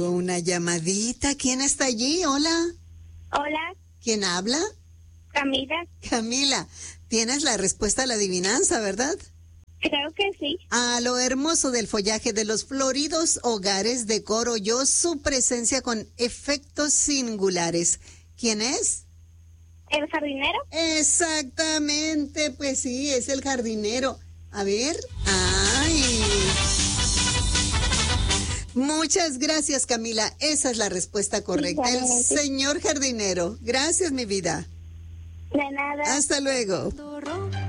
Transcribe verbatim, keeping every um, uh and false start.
Una llamadita. ¿Quién está allí? Hola. Hola, ¿Quién habla? Camila. Camila. Tienes la respuesta a la adivinanza, ¿verdad? Creo que sí. A lo hermoso del follaje de los floridos hogares decoro yo su presencia con efectos singulares. ¿Quién es? ¿El jardinero? Exactamente, pues sí, es el jardinero. A ver. ¡Ay! Muchas gracias, Camila. Esa es la respuesta correcta. El Igualmente. señor jardinero. Gracias, mi vida. De nada. Hasta luego.